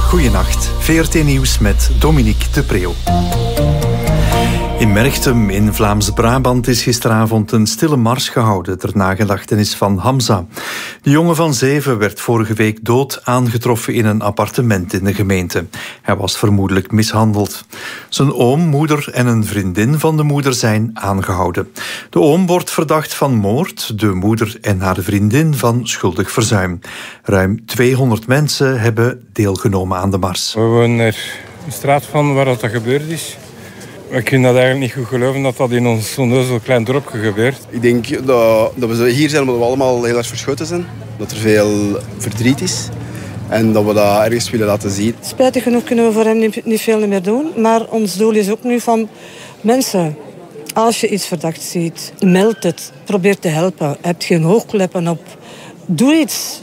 Goeienacht, VRT Nieuws met Dominique de Preeuw. In Merchtem in Vlaams-Brabant is gisteravond een stille mars gehouden ter nagedachtenis van Hamza. De jongen van 7 werd vorige week dood aangetroffen in een appartement in de gemeente. Hij was vermoedelijk mishandeld. Zijn oom, moeder en een vriendin van de moeder zijn aangehouden. De oom wordt verdacht van moord, de moeder en haar vriendin van schuldig verzuim. Ruim 200 mensen hebben deelgenomen aan de mars. We wonen er een straat van waar dat gebeurd is. We kunnen dat eigenlijk niet goed geloven dat dat in ons zo'n klein dorpje gebeurt. Ik denk dat we hier zijn omdat we allemaal heel erg verschoten zijn. Dat er veel verdriet is. En dat we dat ergens willen laten zien. Spijtig genoeg kunnen we voor hem niet veel meer doen. Maar ons doel is ook nu van mensen. Als je iets verdacht ziet, meld het. Probeer te helpen. Heb geen hoogkleppen op. Doe iets.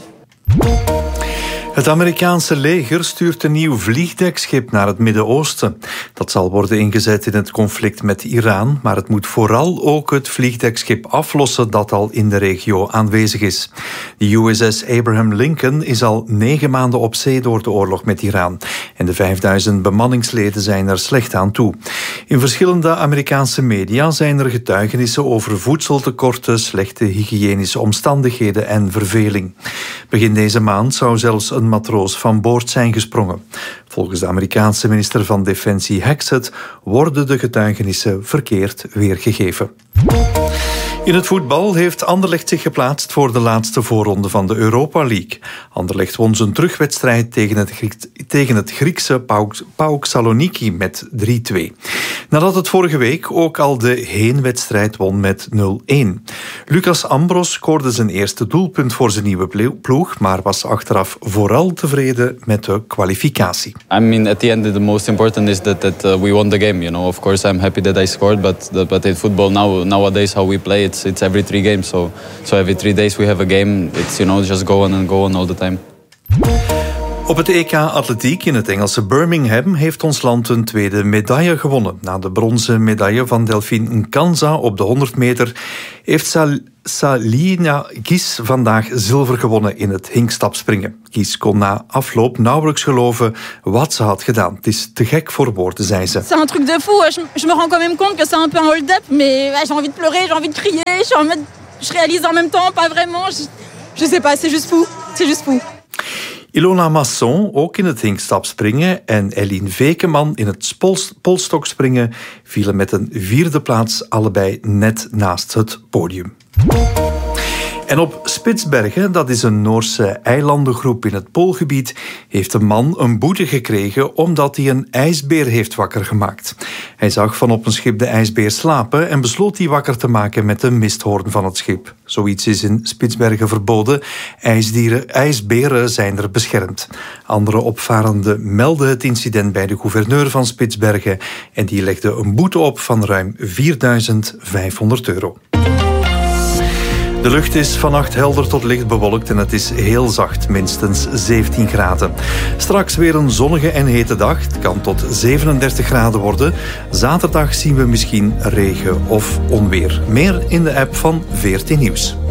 Het Amerikaanse leger stuurt een nieuw vliegdekschip naar het Midden-Oosten. Dat zal worden ingezet in het conflict met Iran, maar het moet vooral ook het vliegdekschip aflossen dat al in de regio aanwezig is. De USS Abraham Lincoln is al 9 maanden op zee door de oorlog met Iran. En de 5000 bemanningsleden zijn er slecht aan toe. In verschillende Amerikaanse media zijn er getuigenissen over voedseltekorten, slechte hygiënische omstandigheden en verveling. Begin deze maand zou zelfs een matroos van boord zijn gesprongen. Volgens de Amerikaanse minister van Defensie Hexet worden de getuigenissen verkeerd weergegeven. In het voetbal heeft Anderlecht zich geplaatst voor de laatste voorronde van de Europa League. Anderlecht won zijn terugwedstrijd tegen het Griekse PAOK Saloniki met 3-2. Nadat het vorige week ook al de heenwedstrijd won met 0-1. Lucas Ambros scoorde zijn eerste doelpunt voor zijn nieuwe ploeg, maar was achteraf vooral tevreden met de kwalificatie. I mean, at the end, the most important is that we won the game. You know, of course, I'm happy that I scored, but in football nowadays how we play, it's every 3 games. So every 3 days we have a game. It's just go on all the time. Op het EK Atletiek in het Engelse Birmingham heeft ons land een tweede medaille gewonnen. Na de bronzen medaille van Delphine Nkanza op de 100 meter heeft Salina Gies vandaag zilver gewonnen in het hinkstapspringen. Gies kon na afloop nauwelijks geloven wat ze had gedaan. Het is te gek voor woorden, zei ze. C'est un truc de fou. Je me rends quand même compte que c'est un peu un hold-up, mais j'ai envie de pleurer, j'ai envie de crier, je réalise en même temps, pas vraiment. Je sais pas, c'est juste fou. C'est juste fou. Ilona Masson, ook in het hinkstapspringen, en Eline Vekeman in het polstokspringen vielen met een 4e plaats allebei net naast het podium. En op Spitsbergen, dat is een Noorse eilandengroep in het Poolgebied, heeft een man een boete gekregen omdat hij een ijsbeer heeft wakker gemaakt. Hij zag van op een schip de ijsbeer slapen en besloot die wakker te maken met de misthoorn van het schip. Zoiets is in Spitsbergen verboden. Ijsberen zijn er beschermd. Andere opvarenden meldden het incident bij de gouverneur van Spitsbergen en die legde een boete op van ruim €4.500. De lucht is vannacht helder tot licht bewolkt en het is heel zacht, minstens 17 graden. Straks weer een zonnige en hete dag. Het kan tot 37 graden worden. Zaterdag zien we misschien regen of onweer. Meer in de app van VRT Nieuws.